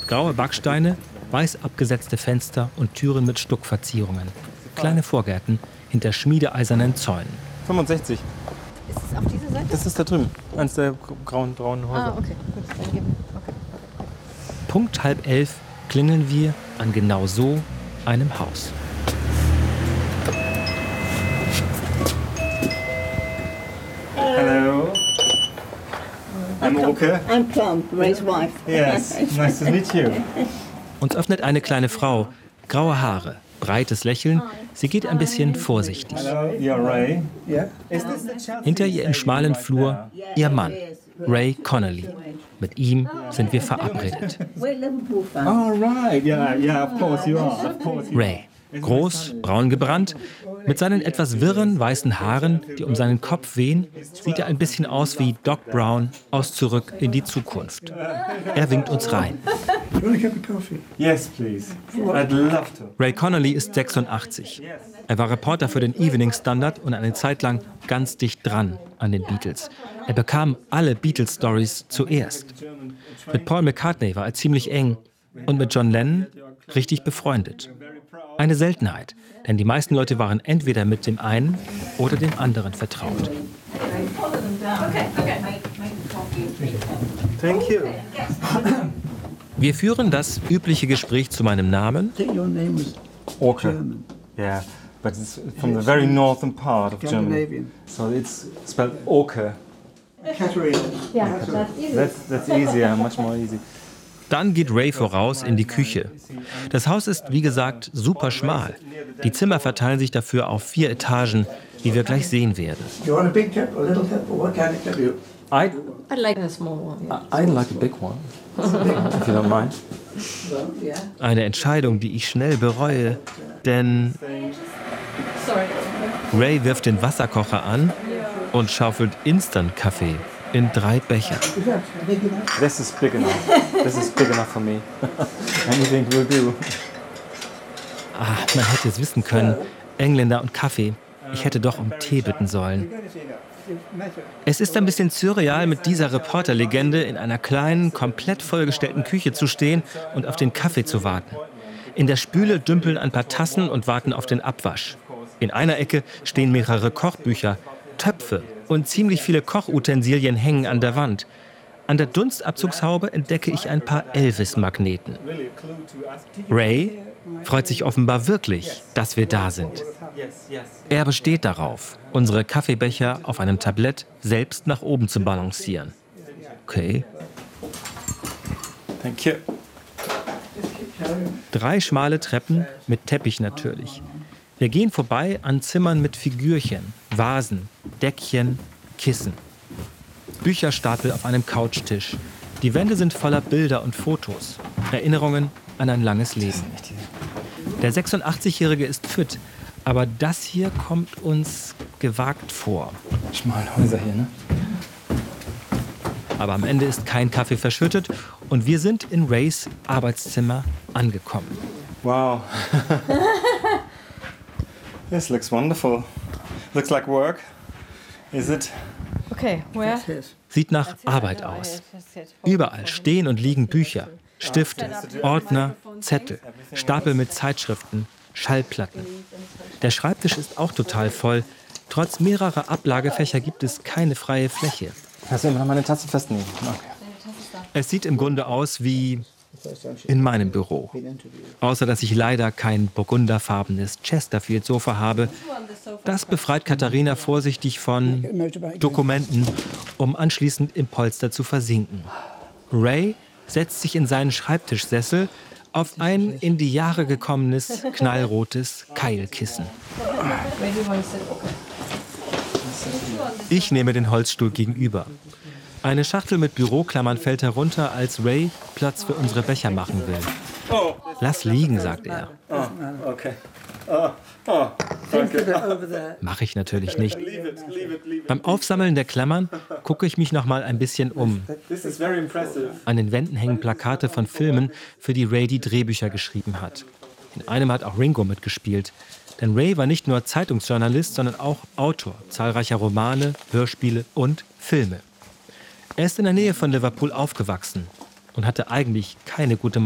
Graue Backsteine, weiß abgesetzte Fenster und Türen mit Stuckverzierungen. Kleine Vorgärten hinter schmiedeeisernen Zäunen. 65. Ist es auf dieser Seite? Das ist da drüben. Eines der braunen Häuser. Ah, okay. Gut, dann geben. Okay. Punkt 10:30 klingeln wir an genau so einem Haus. Hello. I'm Oke. I'm Plum, Ray's wife. Yes, nice to meet you. Uns öffnet eine kleine Frau, graue Haare, breites Lächeln. Sie geht ein bisschen vorsichtig. Hello, you're Ray. Hinter ihr im schmalen Flur ihr Mann, Ray Connolly. Mit ihm sind wir verabredet. We're Liverpool fans. Oh, right. Yeah, of course you are. Of course you are. Ray, groß, braun gebrannt, mit seinen etwas wirren weißen Haaren, die um seinen Kopf wehen, sieht er ein bisschen aus wie Doc Brown aus Zurück in die Zukunft. Er winkt uns rein. Yes, please. I'd love to. Ray Connolly ist 86. Er war Reporter für den Evening Standard und eine Zeit lang ganz dicht dran an den Beatles. Er bekam alle Beatles-Stories zuerst. Mit Paul McCartney war er ziemlich eng und mit John Lennon richtig befreundet. Eine Seltenheit, denn die meisten Leute waren entweder mit dem einen oder dem anderen vertraut. Thank you. Wir führen das übliche Gespräch zu meinem Namen. I think your name was Oke. German. Yeah, but it's from the very northern part of Germany. Scandinavian. So it's spelled Oke. Katharina. Ja, das ist That's easier, much more easy. Dann geht Ray voraus in die Küche. Das Haus ist, wie gesagt, super schmal. Die Zimmer verteilen sich dafür auf 4 Etagen, wie wir gleich sehen werden. You want a big cup or a little cup or what kind of cup you? I like a small one. Yeah. I'd like a big one, if you don't mind. Well, yeah. Eine Entscheidung, die ich schnell bereue, denn Sorry. Ray wirft den Wasserkocher an und schaufelt Instant-Kaffee in 3 Becher. Is that big enough? This is big enough. This is big enough for me. Anything will do. Ah, man hätte es wissen können. Engländer und Kaffee. Ich hätte doch um Tee bitten sollen. Es ist ein bisschen surreal, mit dieser Reporterlegende in einer kleinen, komplett vollgestellten Küche zu stehen und auf den Kaffee zu warten. In der Spüle dümpeln ein paar Tassen und warten auf den Abwasch. In einer Ecke stehen mehrere Kochbücher, Töpfe und ziemlich viele Kochutensilien hängen an der Wand. An der Dunstabzugshaube entdecke ich ein paar Elvis-Magneten. Ray freut sich offenbar wirklich, dass wir da sind. Er besteht darauf, unsere Kaffeebecher auf einem Tablett selbst nach oben zu balancieren. Okay. Thank you. 3 schmale Treppen mit Teppich natürlich. Wir gehen vorbei an Zimmern mit Figürchen, Vasen, Deckchen, Kissen. Bücherstapel auf einem Couchtisch. Die Wände sind voller Bilder und Fotos. Erinnerungen an ein langes Leben. Der 86-Jährige ist fit, aber das hier kommt uns gewagt vor. Schmale Häuser hier, ne? Aber am Ende ist kein Kaffee verschüttet und wir sind in Rays Arbeitszimmer angekommen. Wow. This looks wonderful. Looks like work. Is it? Okay, where? That's his. Sieht nach Arbeit aus. Überall stehen und liegen Bücher, Stifte, Ordner, Zettel, Stapel mit Zeitschriften, Schallplatten. Der Schreibtisch ist auch total voll. Trotz mehrerer Ablagefächer gibt es keine freie Fläche. Kannst du immer noch meine Tasse festnehmen? Okay. Es sieht im Grunde aus wie in meinem Büro. Außer dass ich leider kein burgunderfarbenes Chesterfield-Sofa habe. Das befreit Katharina vorsichtig von Dokumenten, um anschließend im Polster zu versinken. Ray setzt sich in seinen Schreibtischsessel auf ein in die Jahre gekommenes, knallrotes Keilkissen. Ich nehme den Holzstuhl gegenüber. Eine Schachtel mit Büroklammern fällt herunter, als Ray Platz für unsere Becher machen will. Lass liegen, sagt er. Okay. Think of it over there. Mache ich natürlich nicht. Beim Aufsammeln der Klammern gucke ich mich noch mal ein bisschen um. This is very impressive. An den Wänden hängen Plakate von Filmen, für die Ray die Drehbücher geschrieben hat. In einem hat auch Ringo mitgespielt. Denn Ray war nicht nur Zeitungsjournalist, sondern auch Autor zahlreicher Romane, Hörspiele und Filme. Er ist in der Nähe von Liverpool aufgewachsen und hatte eigentlich keine gute